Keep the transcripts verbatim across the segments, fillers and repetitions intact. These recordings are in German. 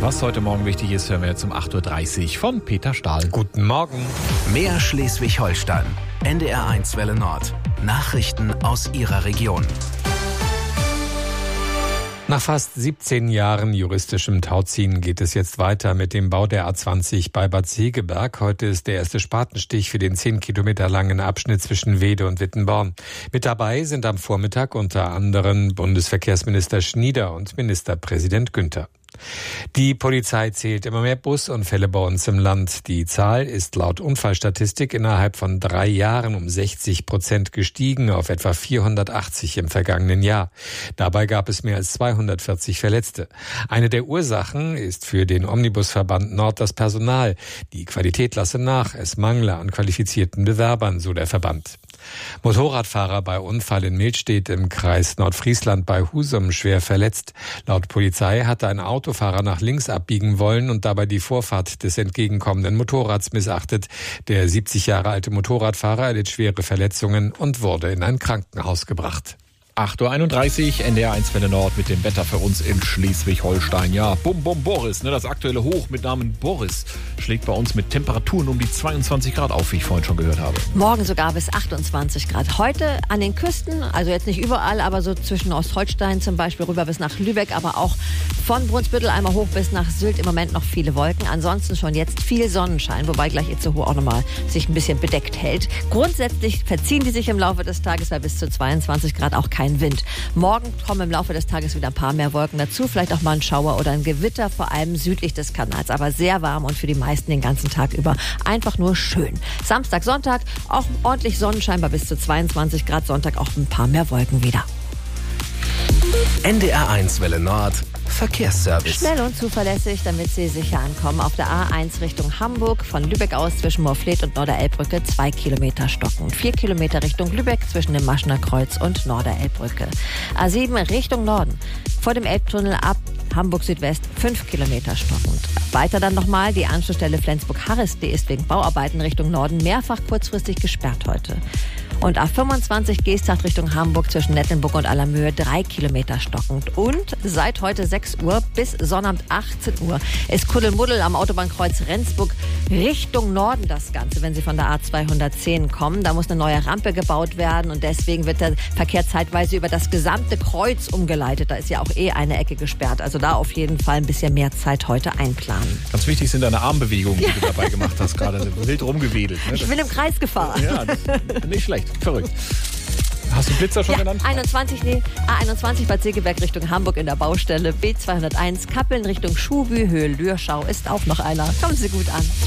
Was heute Morgen wichtig ist, hören wir jetzt um acht Uhr dreißig von Peter Stahl. Guten Morgen. Mehr Schleswig-Holstein. N D R eins Welle Nord. Nachrichten aus Ihrer Region. Nach fast siebzehn Jahren juristischem Tauziehen geht es jetzt weiter mit dem Bau der A zwanzig bei Bad Segeberg. Heute ist der erste Spatenstich für den zehn Kilometer langen Abschnitt zwischen Weede und Wittenborn. Mit dabei sind am Vormittag unter anderem Bundesverkehrsminister Schnieder und Ministerpräsident Günther. Die Polizei zählt immer mehr Busunfälle bei uns im Land. Die Zahl ist laut Unfallstatistik innerhalb von drei Jahren um sechzig Prozent gestiegen auf etwa vierhundertachtzig im vergangenen Jahr. Dabei gab es mehr als zweihundertvierzig Verletzte. Eine der Ursachen ist für den Omnibusverband Nord das Personal. Die Qualität lasse nach, es mangle an qualifizierten Bewerbern, so der Verband. Motorradfahrer bei Unfall in Milstedt im Kreis Nordfriesland bei Husum schwer verletzt. Laut Polizei hatte ein Autofahrer nach links abbiegen wollen und dabei die Vorfahrt des entgegenkommenden Motorrads missachtet. Der siebzig Jahre alte Motorradfahrer erlitt schwere Verletzungen und wurde in ein Krankenhaus gebracht. acht Uhr einunddreißig, N D R eins Welle Nord mit dem Wetter für uns in Schleswig-Holstein. Ja, Bum Bum Boris, ne, das aktuelle Hoch mit Namen Boris schlägt bei uns mit Temperaturen um die zweiundzwanzig Grad auf, wie ich vorhin schon gehört habe. Morgen sogar bis achtundzwanzig Grad. Heute an den Küsten, also jetzt nicht überall, aber so zwischen Ostholstein zum Beispiel rüber bis nach Lübeck, aber auch von Brunsbüttel einmal hoch bis nach Sylt im Moment noch viele Wolken. Ansonsten schon jetzt viel Sonnenschein, wobei gleich Itzehoe auch nochmal sich ein bisschen bedeckt hält. Grundsätzlich verziehen die sich im Laufe des Tages bei bis zu zweiundzwanzig Grad auch kein Wind. Morgen kommen im Laufe des Tages wieder ein paar mehr Wolken dazu, vielleicht auch mal ein Schauer oder ein Gewitter, vor allem südlich des Kanals, aber sehr warm und für die meisten den ganzen Tag über einfach nur schön. Samstag, Sonntag auch ordentlich Sonnenschein bei bis zu zweiundzwanzig Grad, Sonntag auch ein paar mehr Wolken wieder. N D R eins Welle Nord. Verkehrsservice. Schnell und zuverlässig, damit Sie sicher ankommen. Auf der A eins Richtung Hamburg, von Lübeck aus zwischen Moorfleet und Norderelbbrücke zwei Kilometer stocken. Vier Kilometer Richtung Lübeck zwischen dem Maschener Kreuz und Norderelbbrücke. A sieben Richtung Norden, vor dem Elbtunnel ab Hamburg Südwest fünf Kilometer stockend. Weiter dann nochmal die Anschlussstelle Flensburg-Harris, die ist wegen Bauarbeiten Richtung Norden mehrfach kurzfristig gesperrt heute. Und A fünfundzwanzig Geesthacht Richtung Hamburg zwischen Nettenburg und Allermöhe drei Kilometer stockend. Und seit heute sechs Uhr bis Sonnabend achtzehn Uhr ist Kuddelmuddel am Autobahnkreuz Rendsburg Richtung Norden das Ganze, wenn Sie von der A zweihundertzehn kommen. Da muss eine neue Rampe gebaut werden und deswegen wird der Verkehr zeitweise über das gesamte Kreuz umgeleitet. Da ist ja auch eh eine Ecke gesperrt. Also da auf jeden Fall ein bisschen mehr Zeit heute einplanen. Ganz wichtig sind deine Armbewegungen, die ja. du dabei gemacht hast, gerade wild rumgewedelt. Ne? Ich bin im Kreis gefahren. Ja, das ist nicht schlecht. Verrückt. Hast du Blitzer schon ja, genannt? einundzwanzig, nee, A einundzwanzig Bad Segeberg Richtung Hamburg in der Baustelle. B zweihunderteins Kappeln Richtung Schuhbü, Höhe Lürschau ist auch noch einer. Kommen Sie gut an.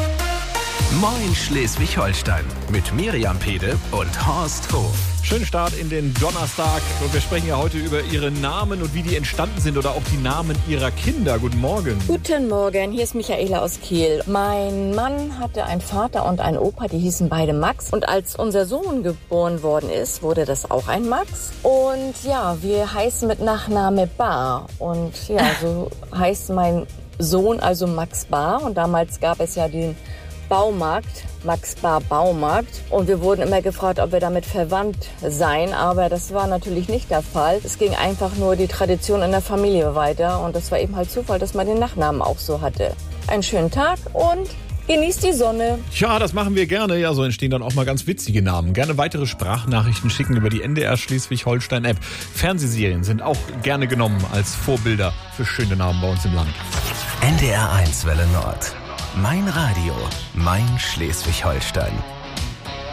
Moin Schleswig-Holstein mit Miriam Pede und Horst Hof. Schönen Start in den Donnerstag. Und wir sprechen ja heute über Ihre Namen und wie die entstanden sind oder auch die Namen Ihrer Kinder. Guten Morgen. Guten Morgen, hier ist Michaela aus Kiel. Mein Mann hatte einen Vater und einen Opa, die hießen beide Max. Und als unser Sohn geboren worden ist, wurde das auch ein Max. Und ja, wir heißen mit Nachname Bar. Und ja, so heißt mein Sohn also Max Bar. Und damals gab es ja den Baumarkt, Max Bar Baumarkt. Und wir wurden immer gefragt, ob wir damit verwandt seien. Aber das war natürlich nicht der Fall. Es ging einfach nur die Tradition in der Familie weiter. Und das war eben halt Zufall, dass man den Nachnamen auch so hatte. Einen schönen Tag und genießt die Sonne. Ja, das machen wir gerne. Ja, so entstehen dann auch mal ganz witzige Namen. Gerne weitere Sprachnachrichten schicken über die N D R Schleswig-Holstein-App. Fernsehserien sind auch gerne genommen als Vorbilder für schöne Namen bei uns im Land. N D R eins Welle Nord. Mein Radio, mein Schleswig-Holstein.